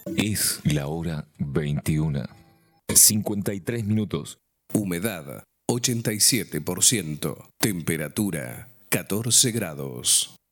Es la hora 21. 53 minutos. Humedad 87%. Temperatura 14 grados.